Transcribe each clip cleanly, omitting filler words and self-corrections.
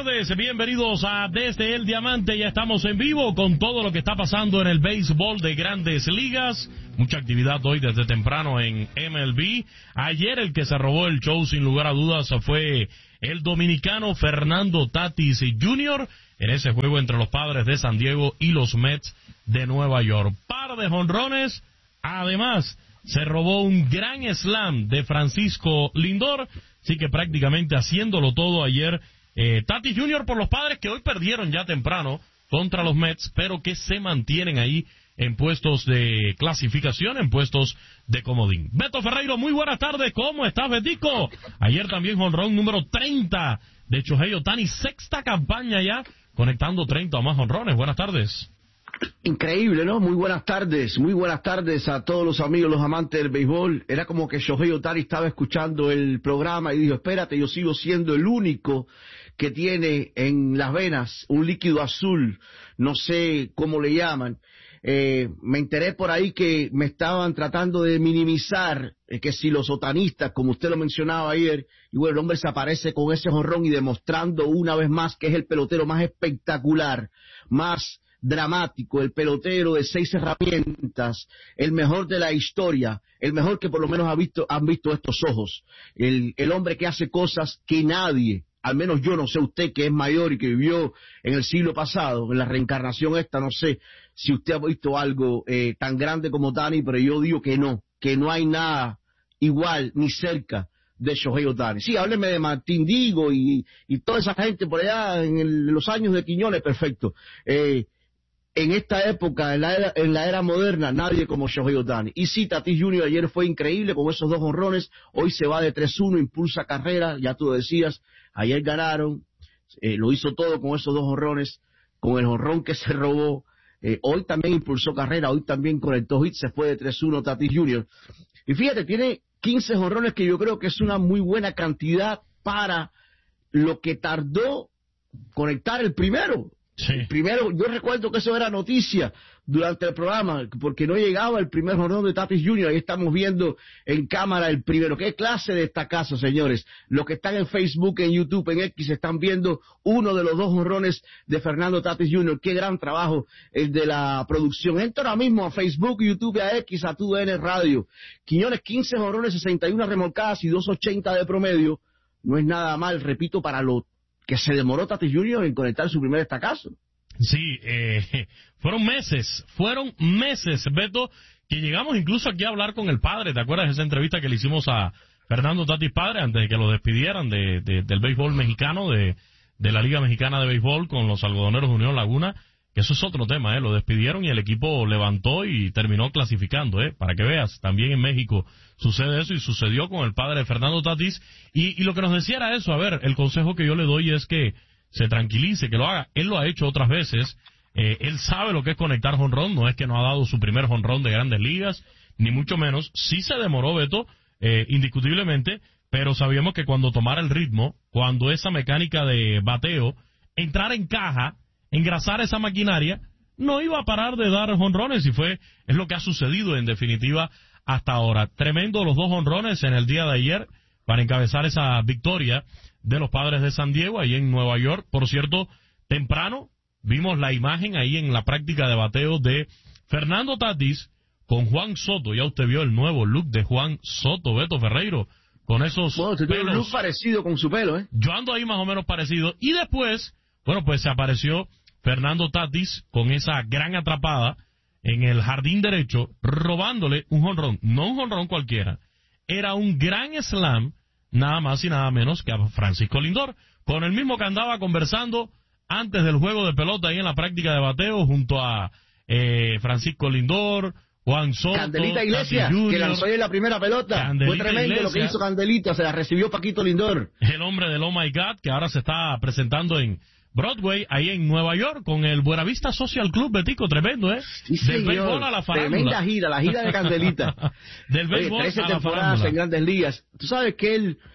tardes, bienvenidos a Desde el Diamante. Ya estamos en vivo con todo lo que está pasando en el béisbol de Grandes Ligas. Mucha actividad hoy desde temprano en MLB. Ayer el que se robó el show sin lugar a dudas fue el dominicano Fernando Tatis Jr. en ese juego entre los Padres de San Diego y los Mets de Nueva York. Par de jonrones, además se robó un gran slam de Francisco Lindor, así que prácticamente haciéndolo todo ayer Tatis Jr. por los Padres, que hoy perdieron ya temprano contra los Mets, pero que se mantienen ahí en puestos de clasificación, en puestos de comodín. Beto Ferreiro, muy buenas tardes, ¿cómo estás, Betico? Ayer también jonrón número 30 de Shohei Ohtani, sexta campaña ya, conectando 30 o más jonrones. Buenas tardes. Increíble, ¿no? Muy buenas tardes a todos los amigos, los amantes del béisbol. Era como que Shohei Ohtani estaba escuchando el programa y dijo, espérate, yo sigo siendo el único que tiene en las venas un líquido azul, no sé cómo le llaman. Me enteré por ahí que me estaban tratando de minimizar, que si los otanistas, como usted lo mencionaba ayer, y bueno, el hombre se aparece con ese jonrón y demostrando una vez más que es el pelotero más espectacular, más dramático, el pelotero de 6 herramientas, el mejor de la historia, el mejor que por lo menos han visto estos ojos, el hombre que hace cosas que nadie, al menos yo, no sé usted que es mayor y que vivió en el siglo pasado, en la reencarnación esta, no sé si usted ha visto algo tan grande como Ohtani, pero yo digo que no hay nada igual ni cerca de Shohei Ohtani. Sí, hábleme de Martín Digo y toda esa gente por allá en los años de Quiñones, perfecto. En esta época, en la era moderna, nadie como Shohei Ohtani. Y sí, Tatis Jr. ayer fue increíble con esos 2 jonrones, hoy se va de 3-1, impulsa carrera, ya tú lo decías, ayer ganaron, lo hizo todo con esos 2 jonrones, con el jonrón que se robó, hoy también impulsó carrera, hoy también conectó hits, se fue de 3-1 Tatis Jr. Y fíjate, tiene 15 jonrones que yo creo que es una muy buena cantidad para lo que tardó conectar el primero. Sí. Primero, yo recuerdo que eso era noticia durante el programa, porque no llegaba el primer jonrón de Tatis Jr. Ahí estamos viendo en cámara el primero. ¿Qué clase de estacazo, señores? Los que están en Facebook, en YouTube, en X, están viendo uno de los 2 jonrones de Fernando Tatis Jr. Qué gran trabajo el de la producción. Entra ahora mismo a Facebook, YouTube, a X, a TUDN Radio. Quiñones, 15 jonrones, 61 remolcadas y 2.80 de promedio. No es nada mal, repito, para lo que se demoró Tatis Jr. en conectar su primer estacazo. Sí, fueron meses, Beto, que llegamos incluso aquí a hablar con el padre. ¿Te acuerdas de esa entrevista que le hicimos a Fernando Tatis padre antes de que lo despidieran del béisbol mexicano, de la Liga Mexicana de Béisbol con los algodoneros de Unión Laguna? Que eso es otro tema, lo despidieron y el equipo levantó y terminó clasificando, para que veas, también en México sucede eso y sucedió con el padre de Fernando Tatis y lo que nos decía era eso. A ver, el consejo que yo le doy es que se tranquilice, que lo haga. Él lo ha hecho otras veces, él sabe lo que es conectar jonrón, no es que no ha dado su primer jonrón de Grandes Ligas, ni mucho menos. Sí se demoró, Beto, indiscutiblemente, pero sabíamos que cuando tomara el ritmo, cuando esa mecánica de bateo entrara en caja, engrasar esa maquinaria, no iba a parar de dar jonrones y es lo que ha sucedido en definitiva hasta ahora. Tremendo los 2 jonrones en el día de ayer para encabezar esa victoria de los Padres de San Diego ahí en Nueva York. Por cierto, temprano vimos la imagen ahí en la práctica de bateo de Fernando Tatis con Juan Soto. Ya usted vio el nuevo look de Juan Soto, Beto Ferreiro, con esos pelos. Tiene un look parecido con su pelo, Yo ando ahí más o menos parecido. Y después, bueno, pues se apareció Fernando Tatis con esa gran atrapada en el jardín derecho, robándole un jonrón, no un jonrón cualquiera, era un gran slam, nada más y nada menos que a Francisco Lindor, con el mismo que andaba conversando antes del juego de pelota ahí en la práctica de bateo junto a Francisco Lindor, Juan Soto, Candelita Iglesias, que lanzó ahí en la primera pelota. Candelita fue tremendo Iglesias, lo que hizo Candelita, se la recibió Paquito Lindor. El hombre del Oh My God, que ahora se está presentando en Broadway, ahí en Nueva York, con el Buenavista Social Club, Betico, tremendo, Sí, del béisbol a la farándula. Tremenda gira, la gira de Candelita. Del béisbol 13 a la temporadas farándula. en Grandes Ligas. Tú sabes que él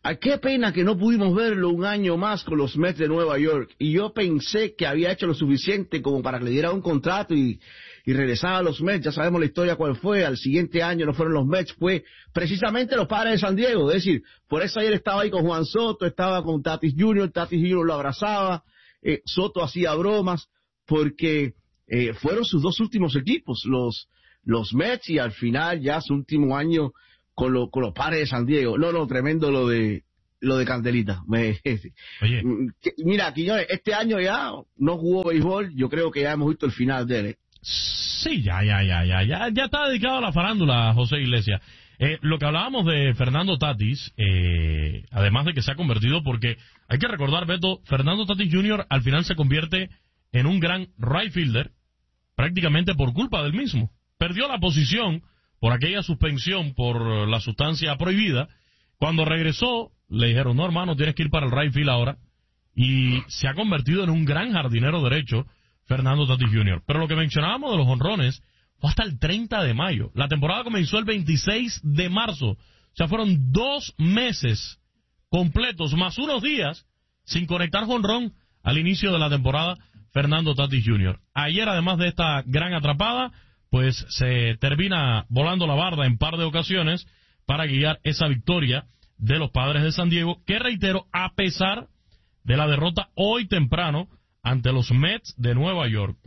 Ay, qué pena que no pudimos verlo un año más con los Mets de Nueva York. Y yo pensé que había hecho lo suficiente como para que le diera un contrato y regresara a los Mets. Ya sabemos la historia cuál fue. Al siguiente año no fueron los Mets, fue precisamente los Padres de San Diego. Es decir, por eso ayer estaba ahí con Juan Soto, estaba con Tatis Jr., Tatis Jr. lo abrazaba, Soto hacía bromas, porque fueron sus dos últimos equipos, los Mets, y al final ya su último año con los Padres de San Diego. No, tremendo lo de Candelita. Oye, Mira, Quiñones, este año ya no jugó béisbol, yo creo que ya hemos visto el final de él. sí, ya está dedicado a la farándula, José Iglesias. Lo que hablábamos de Fernando Tatis, además de que se ha convertido, porque hay que recordar, Beto, Fernando Tatis Jr. al final se convierte en un gran right fielder, prácticamente por culpa del mismo. Perdió la posición por aquella suspensión por la sustancia prohibida. Cuando regresó, le dijeron, no, hermano, tienes que ir para el right field ahora. Y se ha convertido en un gran jardinero derecho, Fernando Tatis Jr. Pero lo que mencionábamos de los jonrones fue hasta el 30 de mayo. La temporada comenzó el 26 de marzo. O sea, fueron 2 meses completos, más unos días, sin conectar jonrón al inicio de la temporada, Fernando Tatis Jr. Ayer, además de esta gran atrapada, pues se termina volando la barda en par de ocasiones para guiar esa victoria de los Padres de San Diego, que reitero, a pesar de la derrota hoy temprano ante los Mets de Nueva York,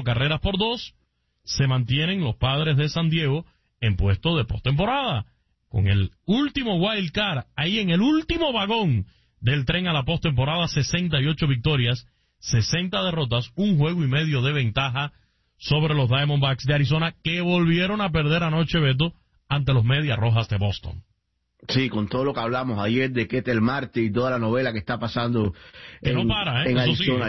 4-2, se mantienen los Padres de San Diego en puesto de postemporada, con el último wild card, ahí en el último vagón del tren a la postemporada, 68 victorias, 60 derrotas, 1 juego y medio de ventaja sobre los Diamondbacks de Arizona, que volvieron a perder anoche, Beto, ante los Medias Rojas de Boston. Sí, con todo lo que hablamos ayer de Ketel Marte y toda la novela que está pasando en Arizona.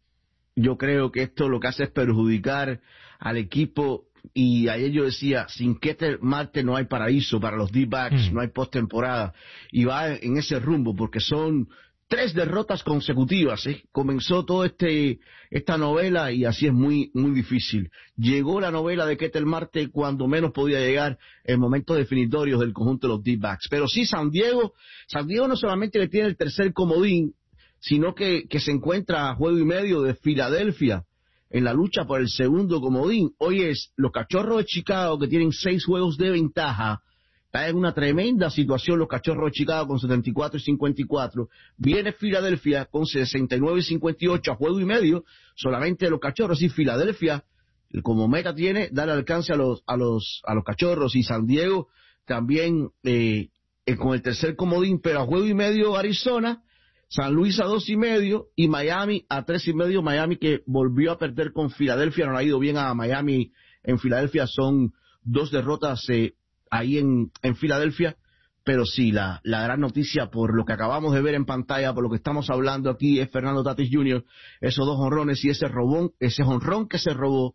Yo creo que esto lo que hace es perjudicar al equipo, y ayer yo decía, sin Ketel Marte no hay paraíso para los D-backs, no hay postemporada, y va en ese rumbo, porque son 3 derrotas consecutivas, Comenzó toda esta novela y así es muy difícil. Llegó la novela de Ketel Marte cuando menos podía llegar, en momentos definitorios del conjunto de los D-backs. Pero sí, San Diego no solamente le tiene el tercer comodín, sino que se encuentra a juego y medio de Filadelfia en la lucha por el segundo comodín. Hoy es los Cachorros de Chicago, que tienen 6 juegos de ventaja. Está en una tremenda situación los Cachorros de Chicago con 74 y 54. Viene Filadelfia con 69 y 58 a juego y medio. Solamente los Cachorros, y Filadelfia como meta tiene dar alcance a los Cachorros, y San Diego también con el tercer comodín, pero a juego y medio Arizona, San Luis a 2 y medio y Miami a 3 y medio. Miami, que volvió a perder con Filadelfia, no le ha ido bien a Miami en Filadelfia, son 2 derrotas ahí en Filadelfia. Pero sí, la gran noticia, por lo que acabamos de ver en pantalla, por lo que estamos hablando aquí, es Fernando Tatis Jr., esos 2 jonrones y ese jonrón que se robó.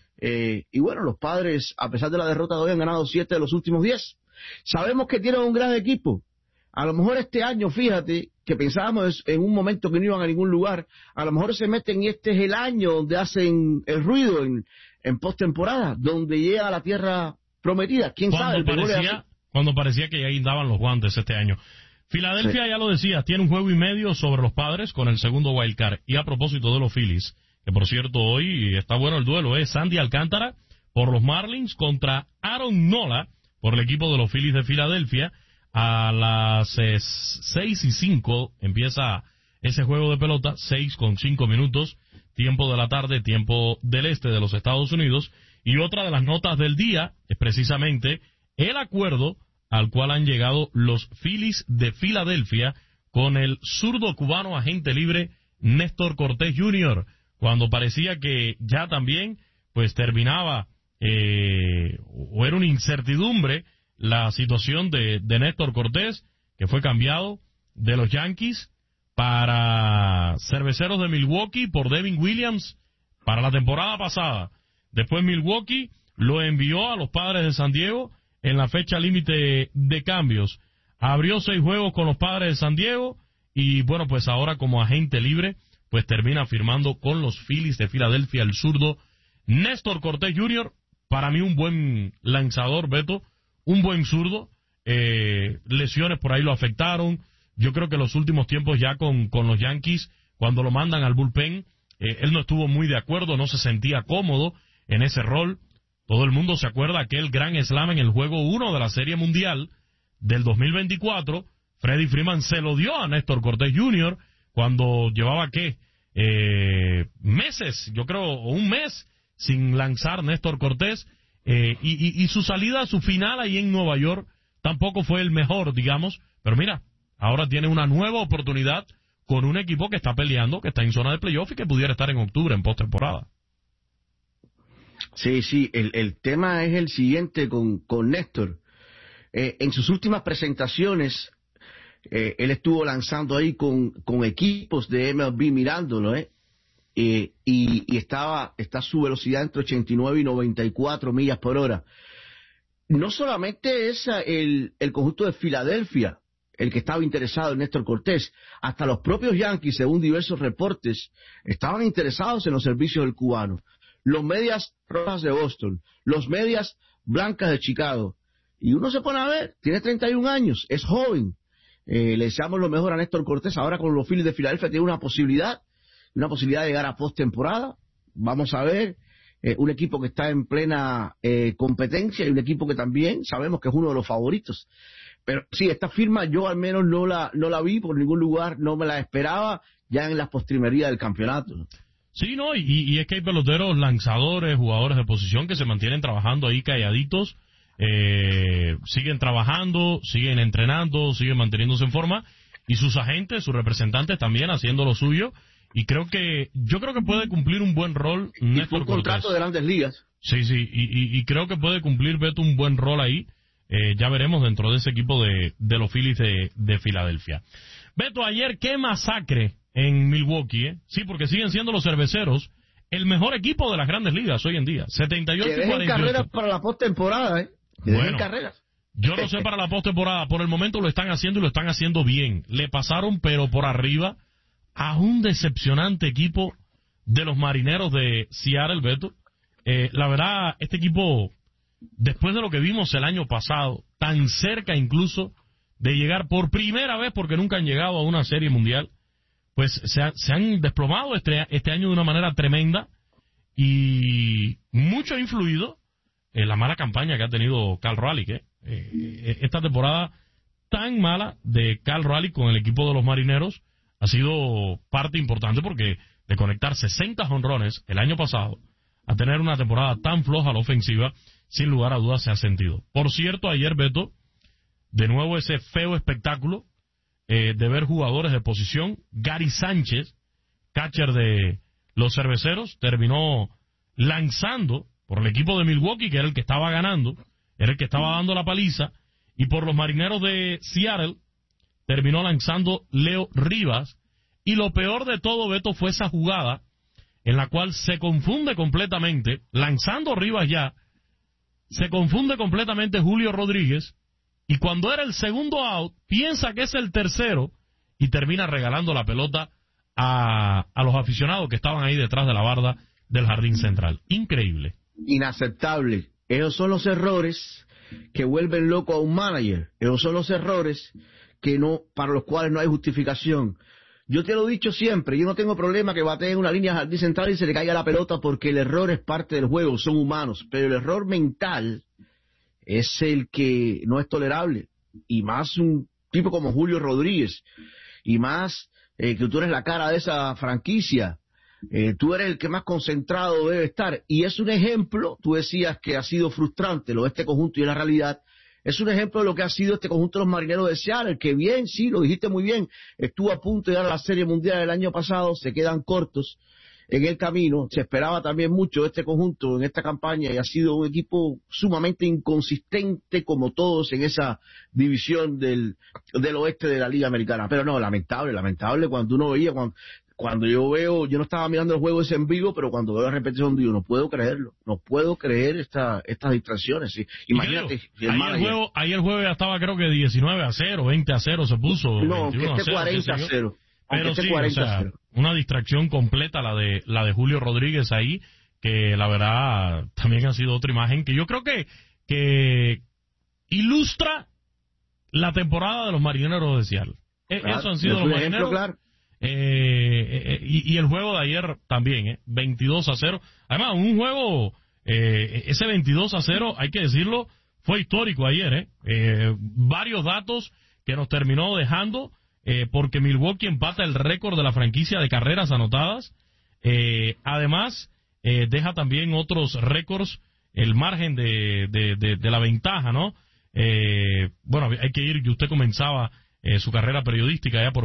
Y bueno, los Padres, a pesar de la derrota de hoy, han ganado 7 de los últimos 10. Sabemos que tienen un gran equipo. A lo mejor este año, fíjate, que pensábamos en un momento que no iban a ningún lugar, a lo mejor se meten, y este es el año donde hacen el ruido en postemporada, donde llega a la tierra prometida. ¿Quién sabe? Cuando parecía que ya guindaban los guantes este año. Filadelfia, sí, ya lo decías, tiene un juego y medio sobre los Padres con el segundo wild card. Y a propósito de los Phillies, que por cierto hoy está bueno el duelo, es Sandy Alcántara por los Marlins contra Aaron Nola por el equipo de los Phillies de Filadelfia. A las 6:05 empieza ese juego de pelota, 6:05 minutos, tiempo de la tarde, tiempo del este de los Estados Unidos. Y otra de las notas del día es precisamente el acuerdo al cual han llegado los Phillies de Filadelfia con el zurdo cubano agente libre Néstor Cortés Jr., cuando parecía que ya también pues terminaba o era una incertidumbre la situación de Néstor Cortés, que fue cambiado de los Yankees para Cerveceros de Milwaukee por Devin Williams para la temporada pasada. Después Milwaukee lo envió a los Padres de San Diego en la fecha límite de cambios. Abrió 6 juegos con los Padres de San Diego y bueno, pues ahora como agente libre pues termina firmando con los Phillies de Filadelfia el zurdo Néstor Cortés Jr. Para mí un buen lanzador, Beto, un buen zurdo. Lesiones por ahí lo afectaron, Yo creo que los últimos tiempos ya con los Yankees, cuando lo mandan al bullpen, él no estuvo muy de acuerdo, no se sentía cómodo en ese rol. Todo el mundo se acuerda aquel gran slam en el juego 1 de la Serie Mundial del 2024. Freddie Freeman se lo dio a Néstor Cortés Jr. cuando llevaba, meses, yo creo, o un mes sin lanzar Néstor Cortés. Y su salida, su final ahí en Nueva York, tampoco fue el mejor, digamos. Pero mira, ahora tiene una nueva oportunidad con un equipo que está peleando, que está en zona de playoff y que pudiera estar en octubre, en postemporada. Sí, el tema es el siguiente con Néstor. En sus últimas presentaciones, él estuvo lanzando ahí con equipos de MLB mirándolo, y está su velocidad entre 89 y 94 millas por hora. No solamente es el conjunto de Filadelfia el que estaba interesado en Néstor Cortés, hasta los propios Yankees, según diversos reportes, estaban interesados en los servicios del cubano. Los Medias Rojas de Boston, los Medias Blancas de Chicago. Y uno se pone a ver, tiene 31 años, es joven. Le deseamos lo mejor a Néstor Cortés. Ahora con los Phillies de Filadelfia tiene una posibilidad de llegar a postemporada. Vamos a ver, un equipo que está en plena competencia y un equipo que también sabemos que es uno de los favoritos. Pero sí, esta firma yo al menos no la vi por ningún lugar, no me la esperaba ya en las postrimerías del campeonato. Sí, no, y es que hay peloteros, lanzadores, jugadores de posición que se mantienen trabajando ahí calladitos, siguen trabajando, siguen entrenando, siguen manteniéndose en forma, y sus agentes, sus representantes también haciendo lo suyo, y yo creo que puede cumplir un buen rol Néstor Cortés. Un contrato de Grandes Ligas. Sí, y creo que puede cumplir Beto un buen rol ahí. Ya veremos dentro de ese equipo de los Phillies de Filadelfia. Beto, ayer qué masacre en Milwaukee, Sí, porque siguen siendo los Cerveceros el mejor equipo de las Grandes Ligas hoy en día. 78 que y 48. Carreras para la postemporada, Bueno, carreras. Yo no sé para la postemporada. Por el momento lo están haciendo y lo están haciendo bien. Le pasaron, pero por arriba, a un decepcionante equipo de los Marineros de Seattle, Beto. La verdad, este equipo, después de lo que vimos el año pasado, tan cerca incluso de llegar por primera vez, porque nunca han llegado a una serie mundial, pues se han desplomado este año de una manera tremenda, y mucho ha influido en la mala campaña que ha tenido Cal Raleigh. Esta temporada tan mala de Cal Raleigh con el equipo de los Marineros ha sido parte importante, porque de conectar 60 jonrones el año pasado a tener una temporada tan floja a la ofensiva, sin lugar a dudas se ha sentido. Por cierto, ayer, Beto, de nuevo ese feo espectáculo de ver jugadores de posición. Gary Sánchez, catcher de los Cerveceros, terminó lanzando por el equipo de Milwaukee, que era el que estaba ganando, era el que estaba dando la paliza, y por los Marineros de Seattle terminó lanzando Leo Rivas. Y lo peor de todo, Beto, fue esa jugada en la cual se confunde completamente, lanzando Rivas ya, se confunde completamente Julio Rodríguez, y cuando era el segundo out, piensa que es el tercero, y termina regalando la pelota a los aficionados que estaban ahí detrás de la barda del jardín central. Increíble. Inaceptable. Esos son los errores que vuelven loco a un manager. Esos son los errores para los cuales no hay justificación. Yo te lo he dicho siempre, yo no tengo problema que batee en una línea jardín central y se le caiga la pelota, porque el error es parte del juego, son humanos, pero el error mental es el que no es tolerable, y más un tipo como Julio Rodríguez, y más que tú eres la cara de esa franquicia, tú eres el que más concentrado debe estar, y es un ejemplo. Tú decías que ha sido frustrante lo de este conjunto, y en la realidad es un ejemplo de lo que ha sido este conjunto de los Marineros de Seattle, que bien, sí, lo dijiste muy bien, estuvo a punto de llegar a la Serie Mundial el año pasado, se quedan cortos en el camino. Se esperaba también mucho de este conjunto en esta campaña, y ha sido un equipo sumamente inconsistente, como todos en esa división del oeste de la Liga Americana. Pero no, lamentable cuando uno veía, cuando yo no estaba mirando el juego ese en vivo, pero cuando veo la repetición digo, no puedo creer estas distracciones. ¿Sí? Imagínate. Ahí el juego ya estaba, creo que 19-0, 20-0 se puso. No, que esté 40-0. Pero sí, o sea, una distracción completa la de Julio Rodríguez ahí, que la verdad también ha sido otra imagen que yo creo que ilustra la temporada de los Marineros de Seattle. Claro, eso han sido los marineros. Claro. Y el juego de ayer también, 22-0. Además, un juego, ese 22-0, hay que decirlo, fue histórico ayer, varios datos que nos terminó dejando, porque Milwaukee empata el récord de la franquicia de carreras anotadas. Además, deja también otros récords, el margen de la ventaja, ¿no? Bueno, hay que ir, y usted comenzaba su carrera periodística ya por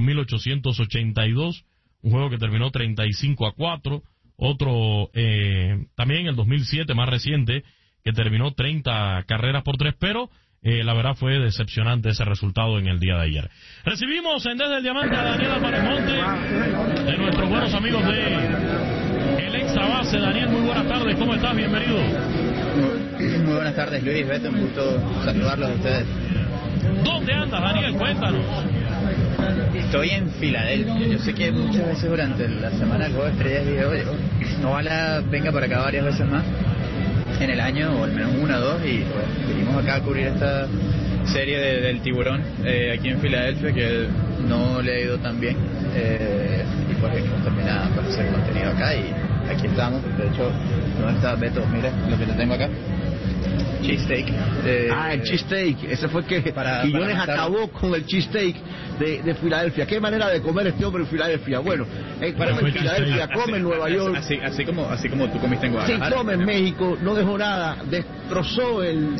1882, un juego que terminó 35-4, otro también el 2007, más reciente, que terminó 30 carreras por 3, pero la verdad fue decepcionante ese resultado en el día de ayer. Recibimos en Desde el Diamante a Daniel Alvarez-Monte, de nuestros buenos amigos de El Extra Base. Daniel, muy buenas tardes, ¿cómo estás? Bienvenido. Muy buenas tardes, Luis, Beto, un gusto saludarlos a ustedes. ¿Dónde andas, Daniel? Cuéntanos. Estoy en Filadelfia. Yo sé que muchas veces durante la semana el juego de estrellas dije, oye, ojalá venga para acá varias veces más en el año, o al menos una o dos, y pues vinimos acá a cubrir esta serie del tiburón aquí en Filadelfia, que no le ha ido tan bien, y pues venimos también a hacer contenido acá, y aquí estamos. De hecho, ¿dónde está Beto? Mira lo que te tengo acá. Cheesesteak. El cheesesteak. Ese fue que Quiñones acabó con el cheesesteak de Filadelfia. ¿Qué manera de comer este hombre en Filadelfia? Bueno, come en Filadelfia, come en Nueva York. Así como tú comiste en Guadalajara. Sí, come en México, no dejó nada, destrozó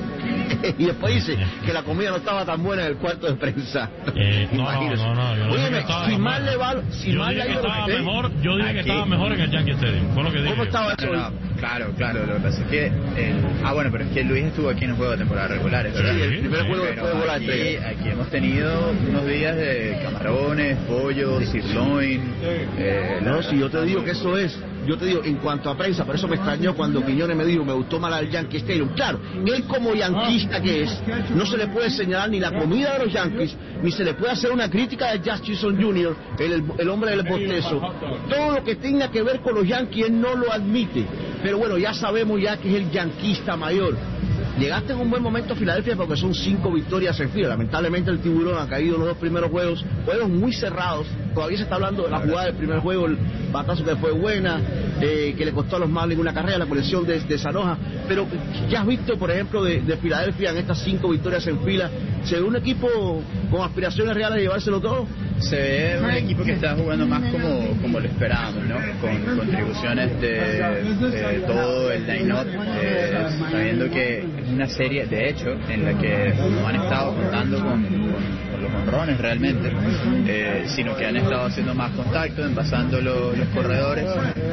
y después dice que la comida no estaba tan buena en el cuarto de prensa. No. Óyeme, si mal le va, si mal le ha ido yo dije que estaba mejor en el Yankee Stadium. Fue lo que dije. ¿Cómo estaba eso? Claro, lo que pasa es que bueno, pero es que Luis estuvo aquí en un juego de temporada regular, ¿verdad? Sí, el primer juego después de bola de aquí hemos tenido unos días de camarones, pollo, sirloin. No, si yo te digo que eso es, yo te digo, en cuanto a prensa, por eso me extrañó cuando Quiñones me dijo, me gustó más al Yankee Stadium. Claro, él como yanquista que es, no se le puede señalar ni la comida de los Yankees, ni se le puede hacer una crítica de Jazz Chisholm Jr., el hombre del bostezo. Todo lo que tenga que ver con los Yankees, él no lo admite. Pero bueno, ya sabemos ya que es el yanquista mayor. Llegaste en un buen momento a Filadelfia porque son 5 victorias en fila. Lamentablemente el tiburón ha caído en los 2 primeros juegos muy cerrados. Todavía se está hablando de la jugada del primer juego, el batazo que fue buena, que le costó a los Marlins una carrera, la colección de Sanoja. Pero ¿qué has visto, por ejemplo, de Filadelfia en estas 5 victorias en fila? ¿Se ve un equipo con aspiraciones reales de llevárselo todo? Se ve un equipo que está jugando más como lo esperábamos, ¿no? Con contribuciones de todo el line-up, sabiendo que es una serie, de hecho, en la que no han estado contando con los honrones realmente, sino que han estado haciendo más contacto, envasando los corredores,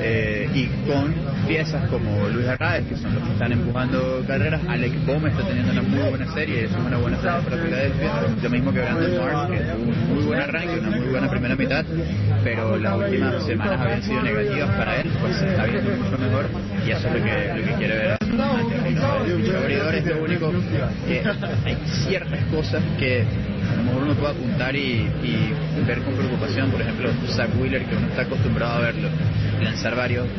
y con piezas como Luis Arraez, que son los que están empujando carreras. Alec Bohm está teniendo una muy buena serie, es una buena serie para Filadelfia, lo mismo que Brandon Marsh, que tuvo un muy buen arranque, una muy buena primera mitad, pero las últimas semanas habían sido negativas para él, pues se está viendo mucho mejor, y eso es lo que quiere ver. Los abridores, lo único que hay ciertas cosas que a lo mejor uno puede apuntar y ver con preocupación. Por ejemplo, Zach Wheeler, que uno está acostumbrado a verlo lanzar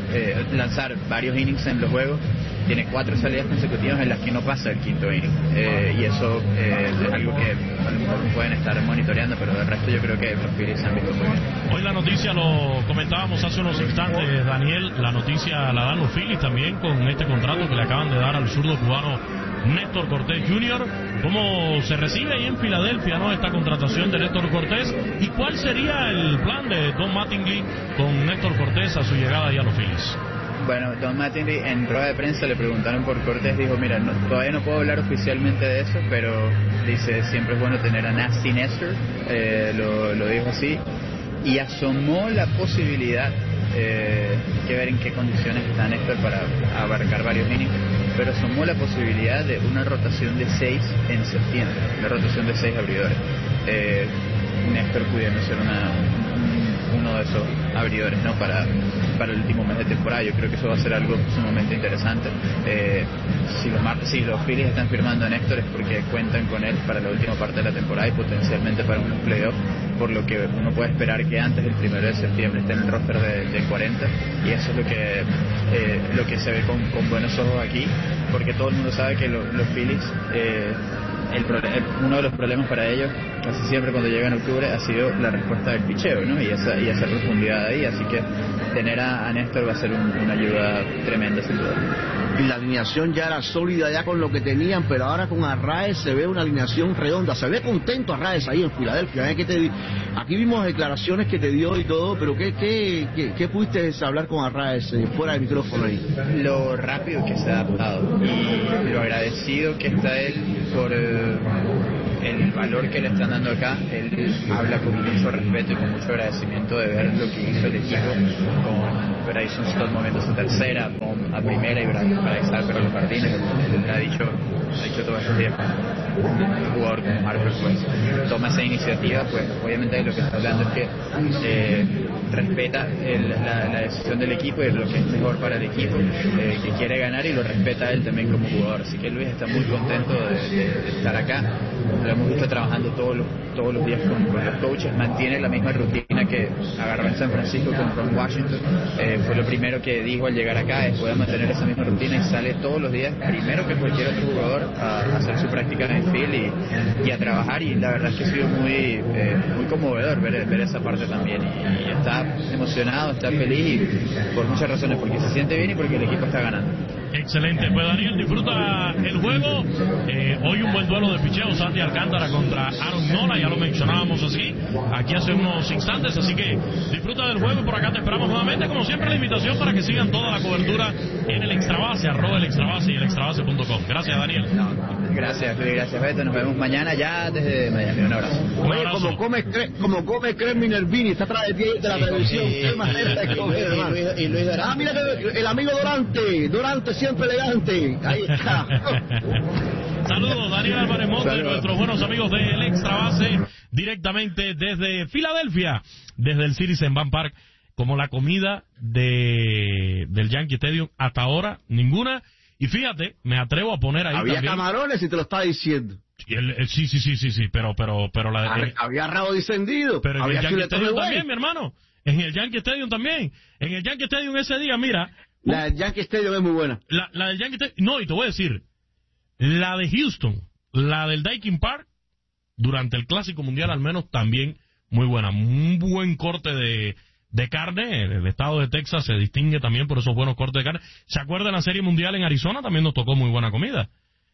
varios innings en los juegos, tiene 4 salidas consecutivas en las que no pasa el quinto inning, y eso es algo que a lo mejor pueden estar monitoreando, pero del resto yo creo que los Phillies se han visto muy bien. Hoy la noticia, lo comentábamos hace unos instantes, Daniel, la noticia la dan los Phillies también con este contrato que le acaban de dar al zurdo cubano Néstor Cortés Jr. ¿Cómo se recibe ahí en Filadelfia, no, esta contratación de Néstor Cortés? ¿Y cuál sería el plan de Don Mattingly con Néstor Cortés a su llegada ahí a los Phillies? Bueno, Don Mattingly en rueda de prensa le preguntaron por Cortés, dijo, mira, todavía no puedo hablar oficialmente de eso, pero dice, siempre es bueno tener a Nasty Nestor, lo dijo así, y asomó la posibilidad, que ver en qué condiciones está Néstor para abarcar varios innings, pero asomó la posibilidad de una rotación de 6 en septiembre, la rotación de 6 abridores, Néstor pudiendo ser uno de esos abridores, ¿no? Para el último mes de temporada. Yo creo que eso va a ser algo sumamente interesante. Si los Phillies están firmando a Néstor es porque cuentan con él para la última parte de la temporada y potencialmente para unos playoffs, por lo que uno puede esperar que antes del 1 de septiembre esté en el roster de 40, y eso es lo que se ve con buenos ojos aquí, porque todo el mundo sabe que los Phillies uno de los problemas para ellos, casi siempre cuando llega en octubre, ha sido la respuesta del picheo, ¿no? Y esa profundidad ahí, así que tener a Néstor va a ser una ayuda tremenda, sin duda. Y la alineación ya era sólida ya con lo que tenían, pero ahora con Arraez se ve una alineación redonda, se ve contento Arraez ahí en Filadelfia. Aquí vimos declaraciones que te dio y todo, pero ¿qué pudiste hablar con Arraez fuera del micrófono ahí? Lo rápido que se ha adaptado y lo agradecido que está él por el valor que le están dando acá. Él habla con mucho respeto y con mucho agradecimiento de ver lo que hizo el equipo con Bryson Stott moviendo su tercera, a primera y Bryce Harper a los jardines. Él ha dicho todos estos días, un jugador como Harper pues toma esa iniciativa, pues obviamente de lo que está hablando es que respeta la decisión del equipo y lo que es mejor para el equipo, que quiere ganar, y lo respeta él también como jugador. Así que Luis está muy contento de estar acá. Lo hemos visto trabajando todos los días con los coaches, mantiene la misma rutina que agarró en San Francisco con Washington. Fue lo primero que dijo al llegar acá, es poder mantener esa misma rutina, y sale todos los días, primero que cualquier otro jugador, a hacer su práctica en el field y a trabajar, y la verdad es que ha sido muy conmovedor ver esa parte también, y está emocionado, está feliz, y por muchas razones, porque se siente bien y porque el equipo está ganando. Excelente, pues Daniel, disfruta el juego. Hoy un buen duelo de picheo, Sandy Alcántara contra Aaron Nola, ya lo mencionábamos así aquí hace unos instantes, así que disfruta del juego. Por acá te esperamos nuevamente, como siempre, la invitación para que sigan toda la cobertura en el Extrabase, @el Extrabase y el extrabase.com. Gracias, Daniel. Gracias, Beto, nos vemos mañana ya desde Miami. Un abrazo. Oye, como come Kremlin Vini, está atrás de ti de la televisión. Qué manera de comer, hermano. Y Luis Durante. Ah, mira el amigo Durante siempre elegante. Ahí está. Saludos, Daniel Álvarez Monte, nuestros buenos amigos del Extrabase, directamente desde Filadelfia, desde el Citizen Bank Park. Como la comida del Yankee Stadium, hasta ahora ninguna. Y fíjate, me atrevo a poner ahí había también camarones, y te lo estaba diciendo. Sí, pero había rabo distendido. Pero en el Yankee Stadium también, mi hermano. En el Yankee Stadium también. En el Yankee Stadium ese día, mira. La del Yankee Stadium es muy buena. La del Yankee Stadium, no, y te voy a decir, la de Houston, la del Daikin Park, durante el Clásico Mundial al menos, también muy buena. Un buen corte de carne. El estado de Texas se distingue también por esos buenos cortes de carne. ¿Se acuerdan la Serie Mundial en Arizona? También nos tocó muy buena comida.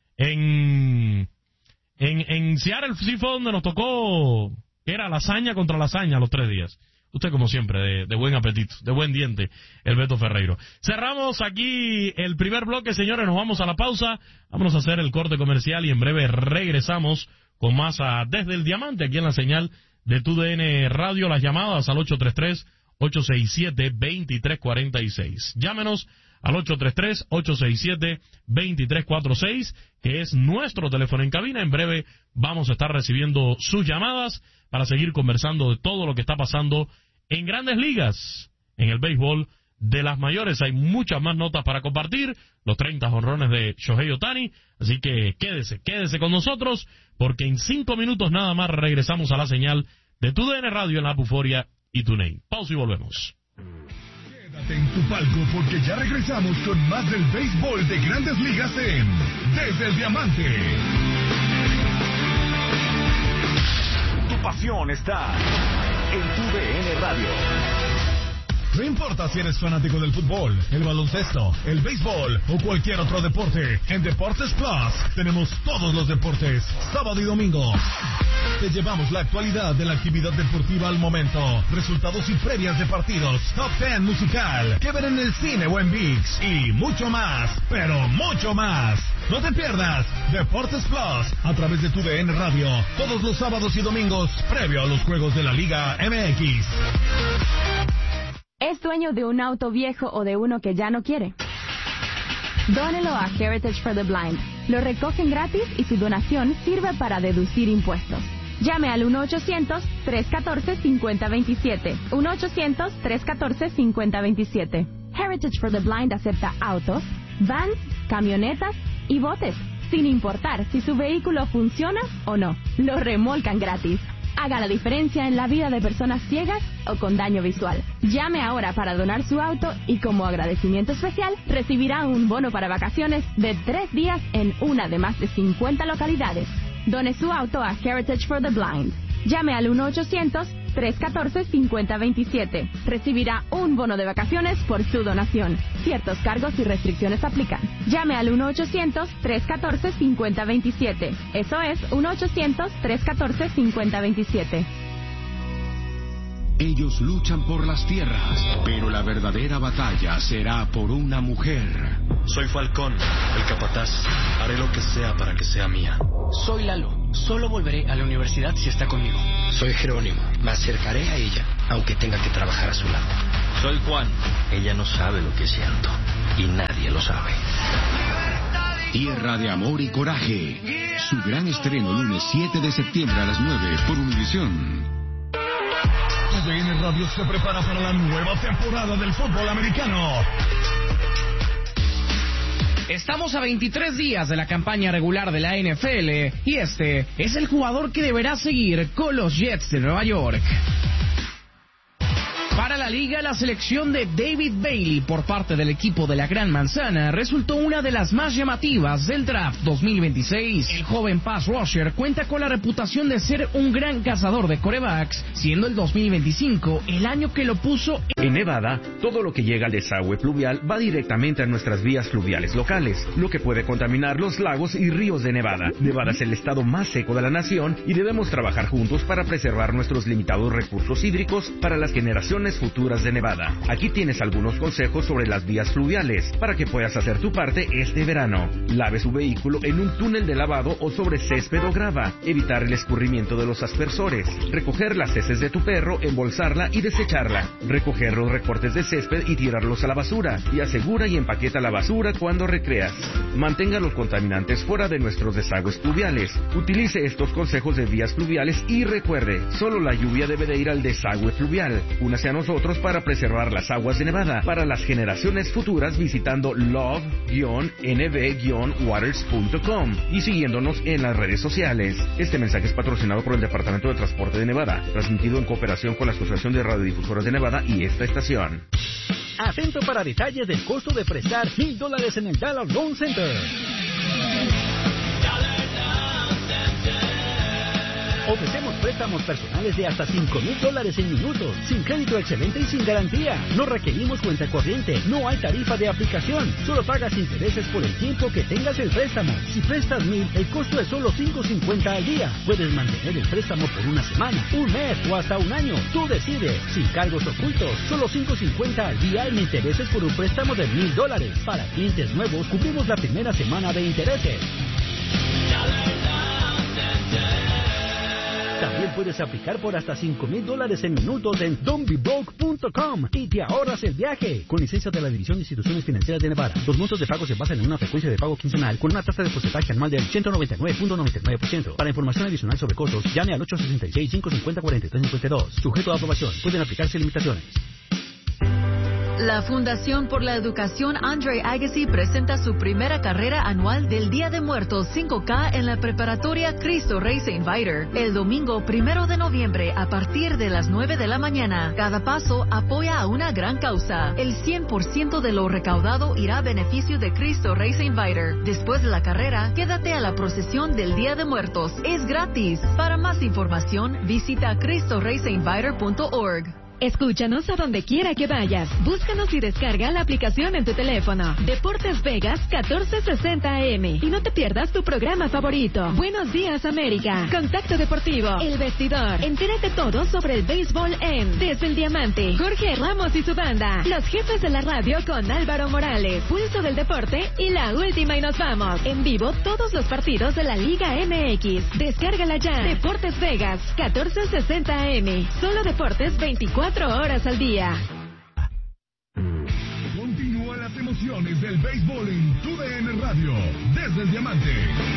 En Seattle sí fue donde nos tocó, era lasaña contra lasaña los 3 días. Usted, como siempre, de buen apetito, de buen diente, el Beto Ferreiro. Cerramos aquí el primer bloque, señores, nos vamos a la pausa. Vámonos a hacer el corte comercial y en breve regresamos con más Desde el Diamante, aquí en la señal de TUDN Radio. Las llamadas al 833-867-2346. Llámenos al 833-867-2346, que es nuestro teléfono en cabina. En breve vamos a estar recibiendo sus llamadas para seguir conversando de todo lo que está pasando en Grandes Ligas, en el béisbol de las mayores. Hay muchas más notas para compartir, los 30 jonrones de Shohei Ohtani, así que quédese con nosotros, porque en 5 minutos nada más regresamos a la señal de TUDN Radio en la Euforia y TuneIn. Pausa y volvemos. Quédate en tu palco, porque ya regresamos con más del béisbol de Grandes Ligas en Desde el Diamante. Tu pasión está en TUDN Radio. No importa si eres fanático del fútbol, el baloncesto, el béisbol o cualquier otro deporte, en Deportes Plus tenemos todos los deportes, sábado y domingo. Te llevamos la actualidad de la actividad deportiva al momento, resultados y previas de partidos, top 10 musical, que ver en el cine o en ViX, y mucho más, pero mucho más. No te pierdas Deportes Plus a través de TUDN Radio, todos los sábados y domingos, previo a los juegos de la Liga MX. ¿Es dueño de un auto viejo o de uno que ya no quiere? Dónelo a Heritage for the Blind. Lo recogen gratis y su donación sirve para deducir impuestos. Llame al 1-800-314-5027. 1-800-314-5027. Heritage for the Blind acepta autos, vans, camionetas y botes, sin importar si su vehículo funciona o no. Lo remolcan gratis. Haga la diferencia en la vida de personas ciegas o con daño visual. Llame ahora para donar su auto y como agradecimiento especial recibirá un bono para vacaciones de 3 días en una de más de 50 localidades. Done su auto a Heritage for the Blind. Llame al 1-800-314-5027. Recibirá un bono de vacaciones por su donación. Ciertos cargos y restricciones aplican. Llame al 1-800-314-5027. Eso es 1-800-314-5027. Ellos luchan por las tierras, pero la verdadera batalla será por una mujer. Soy Falcón, el capataz. Haré lo que sea para que sea mía. Soy Lalo. Solo volveré a la universidad si está conmigo. Soy Jerónimo. Me acercaré a ella, aunque tenga que trabajar a su lado. Soy Juan. Ella no sabe lo que siento. Y nadie lo sabe. Tierra de amor y coraje. Su gran estreno lunes 7 de septiembre a las 9 por Univisión. TUDN Radio se prepara para la nueva temporada del fútbol americano. Estamos a 23 días de la campaña regular de la NFL y este es el jugador que deberá seguir con los Jets de Nueva York. Para la liga, la selección de David Bailey por parte del equipo de la Gran Manzana resultó una de las más llamativas del draft 2026. El joven pass rusher cuenta con la reputación de ser un gran cazador de quarterbacks, siendo el 2025 el año que lo puso en Nevada. Todo lo que llega al desagüe pluvial va directamente a nuestras vías fluviales locales, lo que puede contaminar los lagos y ríos de Nevada. Nevada es el estado más seco de la nación y debemos trabajar juntos para preservar nuestros limitados recursos hídricos para las generaciones futuras de Nevada. Aquí tienes algunos consejos sobre las vías fluviales para que puedas hacer tu parte este verano. Lave su vehículo en un túnel de lavado o sobre césped o grava. Evitar el escurrimiento de los aspersores. Recoger las heces de tu perro, embolsarla y desecharla. Recoger los recortes de césped y tirarlos a la basura. Y asegura y empaqueta la basura cuando recreas. Mantenga los contaminantes fuera de nuestros desagües pluviales. Utilice estos consejos de vías fluviales y recuerde, solo la lluvia debe de ir al desagüe fluvial. Únase a nosotros para preservar las aguas de Nevada para las generaciones futuras visitando love-nv-waters.com y siguiéndonos en las redes sociales. Este mensaje es patrocinado por el Departamento de Transporte de Nevada, transmitido en cooperación con la Asociación de Radiodifusoras de Nevada y esta estación. Atento para detalles del costo de prestar $1,000 en el Dollar Loan Center. Ofrecemos préstamos personales de hasta $5,000 en minutos, sin crédito excelente y sin garantía. No requerimos cuenta corriente, no hay tarifa de aplicación, solo pagas intereses por el tiempo que tengas el préstamo. Si prestas $1,000, el costo es solo $5.50 al día. Puedes mantener el préstamo por una semana, un mes o hasta un año. Tú decides, sin cargos ocultos, solo $5.50 al día en intereses por un préstamo de $1,000. Para clientes nuevos, cubrimos la primera semana de intereses. También puedes aplicar por hasta $5,000 en minutos en don'tbebroke.com y te ahorras el viaje. Con licencia de la División de Instituciones Financieras de Nevada. Los montos de pago se basan en una frecuencia de pago quincenal con una tasa de porcentaje anual del 199.99%. Para información adicional sobre costos, llame al 866-550-4352. Sujeto a aprobación. Pueden aplicarse limitaciones. La Fundación por la Educación Andre Agassi presenta su primera carrera anual del Día de Muertos 5K en la preparatoria Cristo Rey St. Viator, el domingo 1 de noviembre a partir de las 9 de la mañana. Cada paso apoya a una gran causa. El 100% de lo recaudado irá a beneficio de Cristo Rey St. Viator. Después de la carrera, quédate a la procesión del Día de Muertos. Es gratis. Para más información, visita CristoReyStViator.org. Escúchanos a donde quiera que vayas. Búscanos y descarga la aplicación en tu teléfono. Deportes Vegas 1460 AM. Y no te pierdas tu programa favorito. Buenos días, América. Contacto Deportivo. El Vestidor. Entérate todo sobre el béisbol en Desde el Diamante. Jorge Ramos y su banda. Los jefes de la radio con Álvaro Morales. Pulso del Deporte y la última y nos vamos. En vivo todos los partidos de la Liga MX. Descárgala ya. Deportes Vegas 1460 AM. Solo deportes 24 horas al día. Continúa las emociones del béisbol en TUDN Radio, desde el Diamante.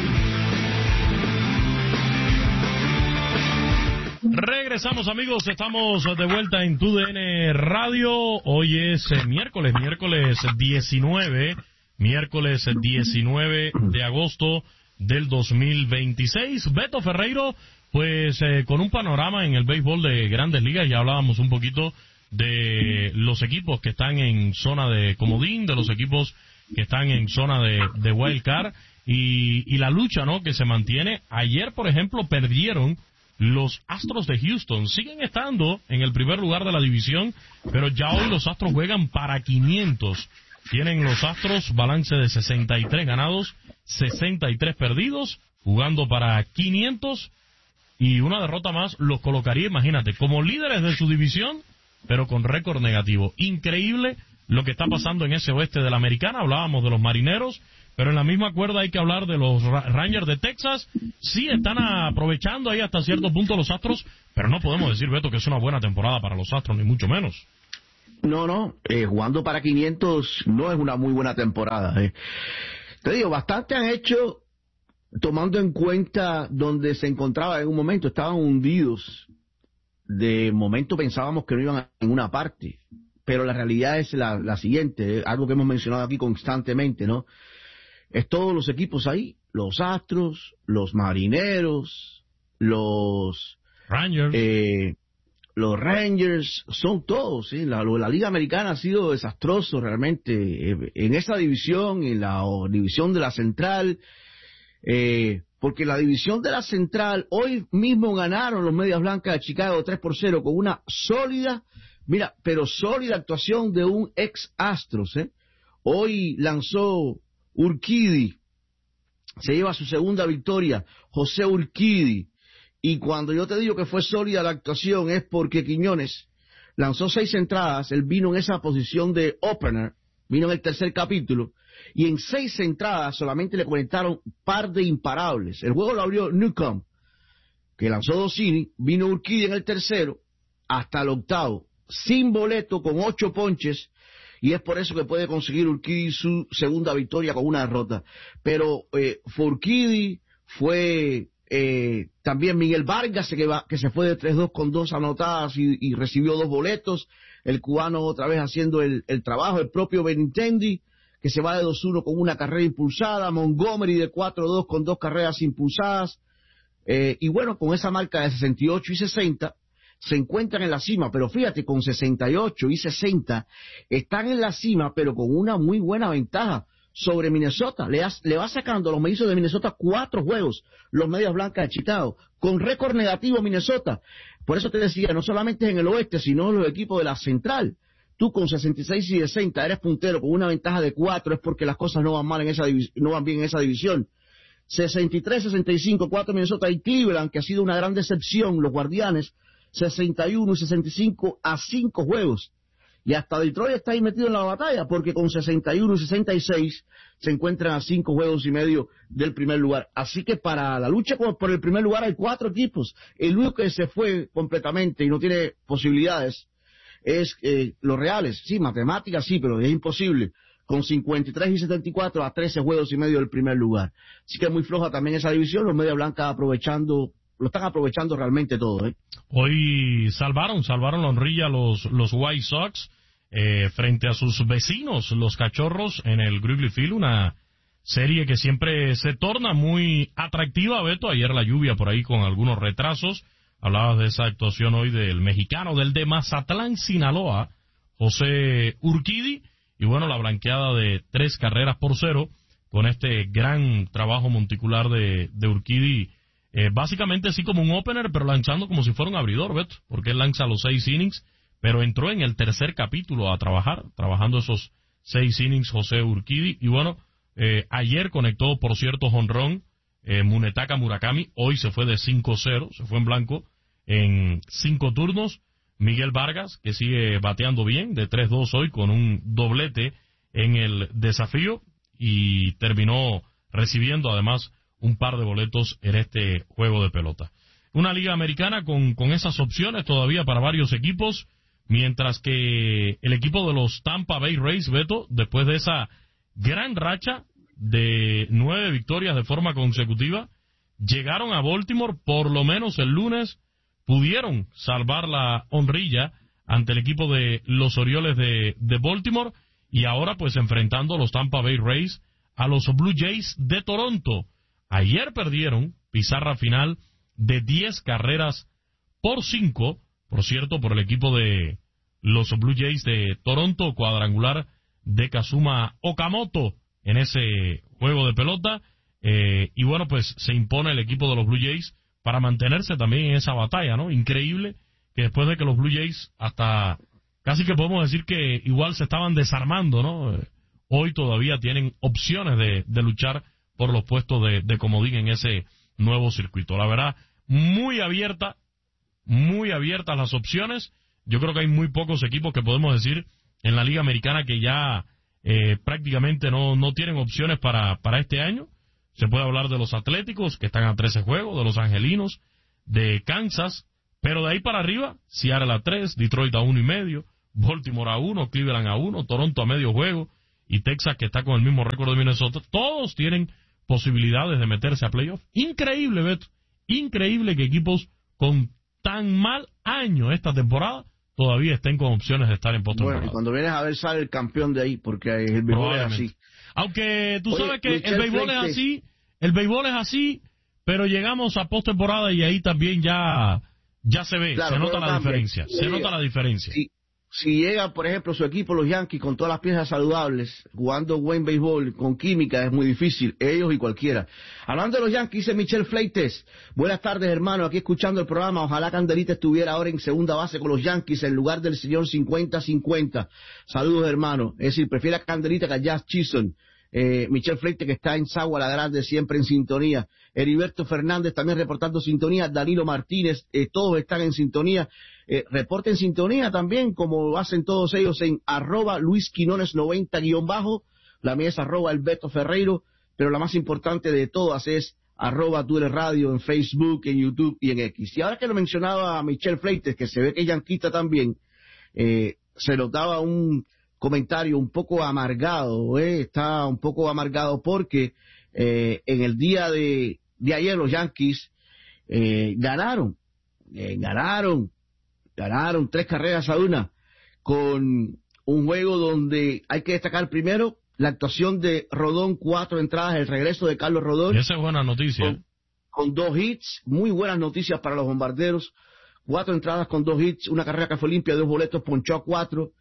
Regresamos, amigos, estamos de vuelta en TUDN Radio. Hoy es miércoles 19 de agosto del 2026. Beto Ferreiro, pues con un panorama en el béisbol de Grandes Ligas. Ya hablábamos un poquito de los equipos que están en zona de comodín, de los equipos que están en zona de wild card, y la lucha, ¿no?, que se mantiene. Ayer, por ejemplo, perdieron los Astros de Houston. Siguen estando en el primer lugar de la división, pero ya hoy los Astros juegan para 500. Tienen los Astros balance de 63 ganados, 63 perdidos, jugando para 500, y una derrota más los colocaría, imagínate, como líderes de su división, pero con récord negativo. Increíble lo que está pasando en ese oeste de la Americana. Hablábamos de los Marineros, pero en la misma cuerda hay que hablar de los Rangers de Texas. Sí están aprovechando ahí hasta cierto punto los Astros, pero no podemos decir, Beto, que es una buena temporada para los Astros, ni mucho menos. No, jugando para 500 no es una muy buena temporada. Te digo, bastante han hecho, tomando en cuenta donde se encontraba en un momento. Estaban hundidos. De momento pensábamos que no iban a ninguna parte, pero la realidad es la siguiente, algo que hemos mencionado aquí constantemente, ¿no? Es todos los equipos ahí, los Astros, los Marineros, los Rangers. Los Rangers, son todos, ¿sí? La Liga Americana ha sido desastroso realmente en esa división, en la división de la Central, porque la división de la Central, hoy mismo ganaron los Medias Blancas de Chicago 3-0 con una sólida, pero sólida actuación de un ex Astros, Hoy lanzó Urquidy, se lleva su segunda victoria, José Urquidy. Y cuando yo te digo que fue sólida la actuación es porque Quiñones lanzó 6 entradas, él vino en esa posición de opener, vino en el tercer capítulo, y en 6 entradas solamente le conectaron par de imparables. El juego lo abrió Newcomb, que lanzó 2 innings, vino Urquidy en el tercero, hasta el octavo, sin boleto, con 8 ponches, y es por eso que puede conseguir Urquidy su segunda victoria con una derrota. Pero fue Urquidy, fue también Miguel Vargas, que se fue de 3-2 con 2 anotadas y recibió 2 boletos. El cubano otra vez haciendo el trabajo. El propio Benintendi, que se va de 2-1 con una carrera impulsada. Montgomery de 4-2 con 2 carreras impulsadas. Y bueno, con esa marca de 68 y 60 se encuentran en la cima. Pero fíjate, con 68 y 60 están en la cima, pero con una muy buena ventaja sobre Minnesota. Le va sacando a los mellizos de Minnesota 4 juegos, los Medias Blancas de Chicago, con récord negativo Minnesota. Por eso te decía, no solamente en el oeste, sino los equipos de la Central. Tú con 66 y 60 eres puntero con una ventaja de 4, es porque las cosas no van mal en esa no van bien en esa división. 63, 65, 4 Minnesota y Cleveland, que ha sido una gran decepción, los Guardianes, 61 y 65 a 5 juegos. Y hasta Detroit está ahí metido en la batalla, porque con 61 y 66 se encuentran a 5 juegos y medio del primer lugar. Así que para la lucha por el primer lugar hay 4 equipos. El único que se fue completamente y no tiene posibilidades es los Reales. Sí, matemáticas sí, pero es imposible. Con 53 y 74 a 13 juegos y medio del primer lugar. Así que es muy floja también esa división. Los Medias Blancas lo están aprovechando realmente todo, Hoy salvaron la honrilla los White Sox frente a sus vecinos, los Cachorros, en el Wrigley Field, una serie que siempre se torna muy atractiva, Beto. Ayer la lluvia por ahí con algunos retrasos. Hablabas de esa actuación hoy del mexicano, del de Mazatlán, Sinaloa, José Urquidy, y bueno, la blanqueada de 3-0 con este gran trabajo monticular de Urquidy. Básicamente sí como un opener, pero lanzando como si fuera un abridor, Beto, porque él lanza los 6 innings, pero entró en el tercer capítulo a trabajando esos 6 innings José Urquidy. Y bueno, ayer conectó, por cierto, jonrón Munetaka Murakami. Hoy se fue de 5-0, se fue en blanco en 5 turnos. Miguel Vargas, que sigue bateando bien, de 3-2 hoy con un doblete en el desafío, y terminó recibiendo además un par de boletos en este juego de pelota. Una liga americana con esas opciones todavía para varios equipos, mientras que el equipo de los Tampa Bay Rays, Beto, después de esa gran racha de 9 victorias de forma consecutiva, llegaron a Baltimore, por lo menos el lunes, pudieron salvar la honrilla ante el equipo de los Orioles de Baltimore, y ahora pues enfrentando a los Tampa Bay Rays, a los Blue Jays de Toronto. Ayer perdieron, pizarra final de 10-5, por cierto, por el equipo de los Blue Jays de Toronto, cuadrangular de Kazuma Okamoto en ese juego de pelota. y bueno, pues se impone el equipo de los Blue Jays para mantenerse también en esa batalla, ¿no? Increíble que después de que los Blue Jays hasta casi que podemos decir que igual se estaban desarmando, ¿no? Hoy todavía tienen opciones de luchar por los puestos de comodín en ese nuevo circuito. La verdad, muy abiertas las opciones. Yo creo que hay muy pocos equipos que podemos decir en la Liga Americana que ya prácticamente no tienen opciones para este año. Se puede hablar de los Atléticos, que están a 13 juegos, de los Angelinos, de Kansas, pero de ahí para arriba, Seattle a 3, Detroit a 1.5, Baltimore a 1, Cleveland a 1, Toronto a medio juego, y Texas, que está con el mismo récord de Minnesota. Todos tienen posibilidades de meterse a playoff. Increíble, Beto. Increíble que equipos con tan mal año esta temporada todavía estén con opciones de estar en postemporada. Bueno, y cuando vienes a ver sale el campeón de ahí, porque el béisbol es así. Aunque tú sabes que el béisbol es así, pero llegamos a postemporada y ahí también ya se ve, claro, se nota la diferencia, Si llega, por ejemplo, su equipo, los Yankees, con todas las piezas saludables, jugando buen béisbol, con química, es muy difícil, ellos y cualquiera. Hablando de los Yankees, dice Michel Fleites, buenas tardes, hermano, aquí escuchando el programa, ojalá Candelita estuviera ahora en segunda base con los Yankees, en lugar del señor 50-50. Saludos, hermano. Es decir, prefiere a Candelita que a Jazz Chisholm. Michel Fleites, que está en Sagua la Grande, siempre en sintonía. Heriberto Fernández también reportando sintonía. Danilo Martínez, todos están en sintonía. Reporten sintonía también, como hacen todos ellos, en @LuisQuinones90_, la mía es @Alberto Ferreiro, pero la más importante de todas es @TuLeRadio en Facebook, en YouTube y en X. Y ahora que lo mencionaba a Michel Fleites, que se ve que es yanquista también, se notaba un comentario un poco amargado, está un poco amargado porque en el día de ayer los Yankees ganaron 3-1 con un juego donde hay que destacar primero la actuación de Rodón, 4 entradas, el regreso de Carlos Rodón. Esa es buena noticia. Con 2 hits, muy buenas noticias para los bombarderos. 4 entradas con 2 hits, una carrera que fue limpia, 2 boletos, ponchó a 4.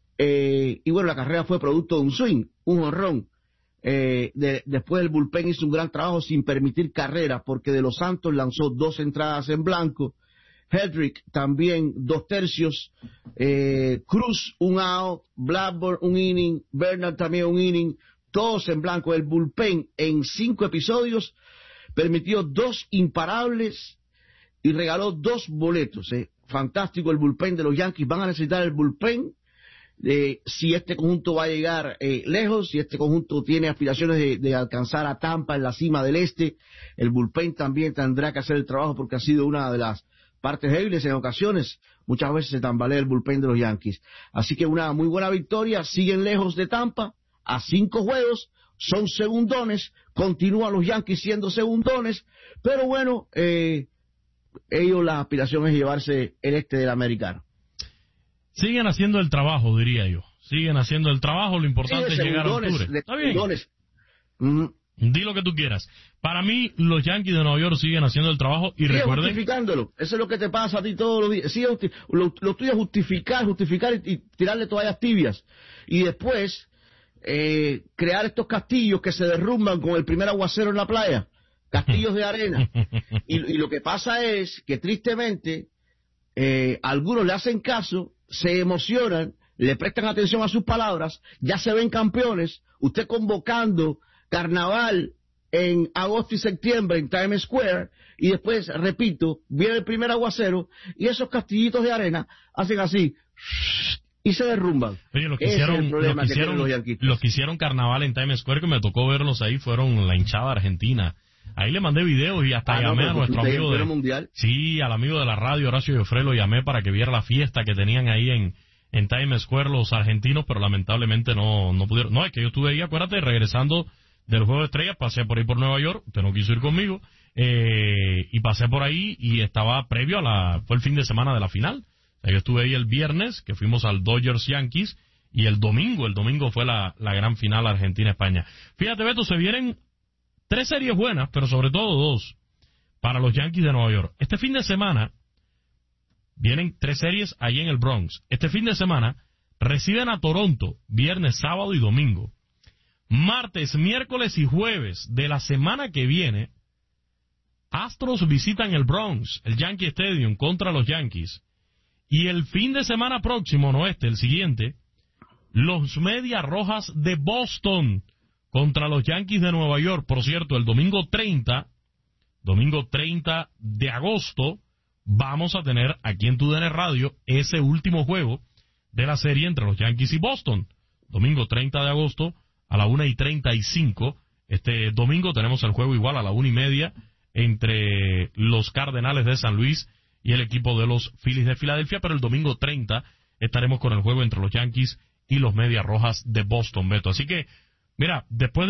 Y bueno, la carrera fue producto de un swing, un jonrón. Después el bullpen hizo un gran trabajo sin permitir carreras, porque De Los Santos lanzó 2 entradas en blanco. Hedrick también 2 tercios. Cruz 1 out. Blackburn 1 inning. Bernard también 1 inning. Todos en blanco. El bullpen en 5 episodios permitió 2 imparables y regaló 2 boletos. Fantástico el bullpen de los Yankees. Van a necesitar el bullpen si este conjunto va a llegar lejos, si este conjunto tiene aspiraciones de alcanzar a Tampa en la cima del este. El bullpen también tendrá que hacer el trabajo, porque ha sido una de las partes débiles en ocasiones. Muchas veces se tambalea el bullpen de los Yankees. Así que una muy buena victoria. Siguen lejos de Tampa a 5 juegos, son segundones, continúan los Yankees siendo segundones, pero bueno, ellos la aspiración es llevarse el este de la Americana. Siguen haciendo el trabajo, diría yo. Siguen haciendo el trabajo, lo importante es llegar a octubre. Está bien. Di lo que tú quieras. Para mí, los Yankees de Nueva York siguen haciendo el trabajo y recuerden... justificándolo. Eso es lo que te pasa a ti todos los días. Lo tuyo es justificar y tirarle toallas tibias. Y después, crear estos castillos que se derrumban con el primer aguacero en la playa. Castillos de arena. Y lo que pasa es que, tristemente, algunos le hacen caso, se emocionan, le prestan atención a sus palabras, ya se ven campeones, usted convocando carnaval en agosto y septiembre en Times Square, y después, repito, viene el primer aguacero, y esos castillitos de arena hacen así, y se derrumban. Oye, los que hicieron carnaval en Times Square, que me tocó verlos ahí, fueron la hinchada argentina. Ahí le mandé videos y hasta llamé a nuestro amigo mundial. Sí, al amigo de la radio, Horacio Joffre, lo llamé para que viera la fiesta que tenían ahí en Times Square los argentinos, pero lamentablemente no pudieron. No, es que yo estuve ahí, acuérdate, regresando del Juego de Estrellas, pasé por ahí por Nueva York, usted no quiso ir conmigo, y pasé por ahí y estaba previo fue el fin de semana de la final. O sea, yo estuve ahí el viernes, que fuimos al Dodgers Yankees, y el domingo fue la gran final Argentina-España. Fíjate, Beto, se vienen 3 series buenas, pero sobre todo 2 para los Yankees de Nueva York. Este fin de semana vienen 3 series ahí en el Bronx. Este fin de semana reciben a Toronto, viernes, sábado y domingo. Martes, miércoles y jueves de la semana que viene, Astros visitan el Bronx, el Yankee Stadium, contra los Yankees. Y el fin de semana próximo, no el siguiente, los Medias Rojas de Boston contra los Yankees de Nueva York. Por cierto, el domingo 30 de agosto, vamos a tener aquí en TUDN Radio ese último juego de la serie entre los Yankees y Boston. Domingo 30 de agosto a la 1:35. Este domingo tenemos el juego igual a la 1:30 entre los Cardenales de San Luis y el equipo de los Phillies de Filadelfia, pero el domingo 30 estaremos con el juego entre los Yankees y los Medias Rojas de Boston, Beto. Así que, mira, después